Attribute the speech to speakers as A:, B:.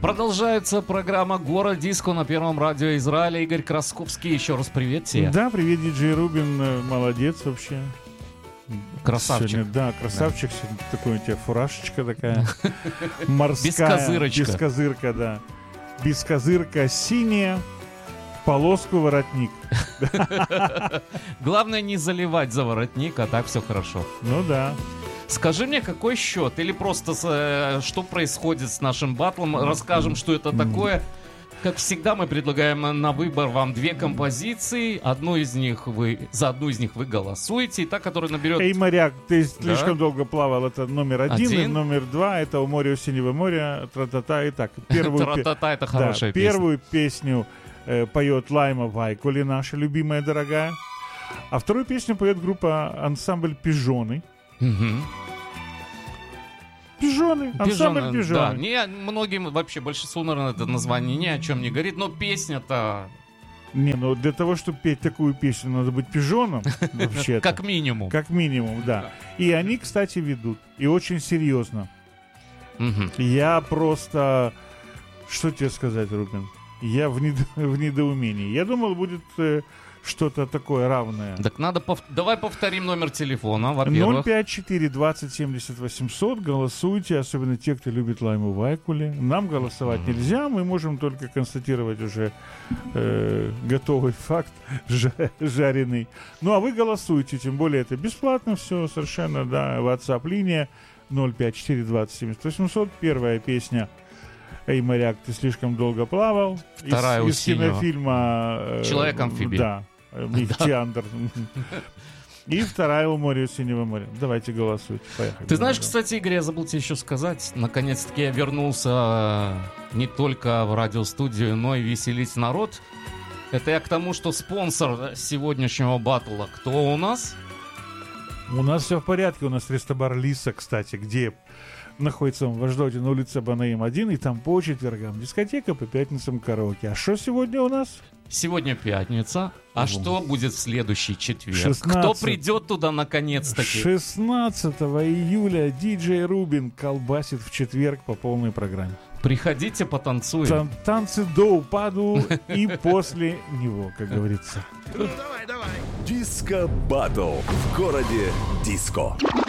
A: Продолжается программа «Город Диско» на Первом радио Израиля. Игорь Красковский, еще раз привет тебе.
B: Да, привет, диджей Рубин, молодец вообще.
A: Красавчик.
B: Сегодня, да, красавчик. Да. Сегодня такой у тебя фуражечка такая морская.
A: Бескозырочка.
B: Бескозырка, да. Бескозырка синяя, полоску воротник.
A: Главное не заливать за воротник, а так все хорошо.
B: Ну да.
A: Скажи мне, какой счет? Или просто что происходит с нашим баттлом? Расскажем, что это такое. Как всегда, мы предлагаем на выбор вам две композиции. За одну из них вы голосуете. И та, которая наберет...
B: Эй, моряк, ты слишком долго плавал. Это номер один. И номер два, это «У моря, у синего моря». Тра-та-та. Итак,
A: Тра-та-та, это хорошая песня.
B: Первую песню поет Лайма Вайкули, наша любимая, дорогая. А вторую песню поет группа ансамбль «Пижоны». Пижоны, ансамбль «Пижоны».
A: Да, многим, вообще большинству, наверное, это название ни о чем не говорит, но песня-то...
B: Не, ну для того, чтобы петь такую песню, надо быть пижоном, вообще-то.
A: Как минимум.
B: Как минимум, да. И они, кстати, ведут. И очень серьезно. Я просто... Что тебе сказать, Рубин? Я в недоумении. Я думал, будет... что-то такое равное.
A: Так надо... Давай повторим номер телефона, во-первых.
B: 054-20-70-800. Голосуйте, особенно те, кто любит Лайму Вайкули. Нам голосовать нельзя, мы можем только констатировать уже готовый факт, жареный. Ну, а вы голосуйте, тем более это бесплатно все совершенно, да. WhatsApp-линия 054-20-70-800. Первая песня «Эй, моряк, ты слишком долго плавал».
A: Вторая
B: из кинофильма
A: «Человек-амфибия».
B: Да, Ихтиандр. И вторая «У моря, у синего моря». Давайте голосуйте. Поехали.
A: Ты знаешь, кстати, Игорь, я забыл тебе еще сказать. Наконец-таки я вернулся не только в радиостудию, но и веселить народ. Это я к тому, что спонсор сегодняшнего батла. Кто у нас?
B: У нас все в порядке. У нас рестобар «Лиса», кстати, где... находится в Аждоте на улице Банаим 1, и там по четвергам дискотека, по пятницам караоке. А что сегодня у нас?
A: Сегодня пятница. А что будет в следующий четверг? Кто придет туда наконец-таки?
B: 16 июля диджей Рубин колбасит в четверг по полной программе.
A: Приходите, потанцуем.
B: Танцы до упаду и после него, как говорится.
C: Диско Баттл в городе Диско.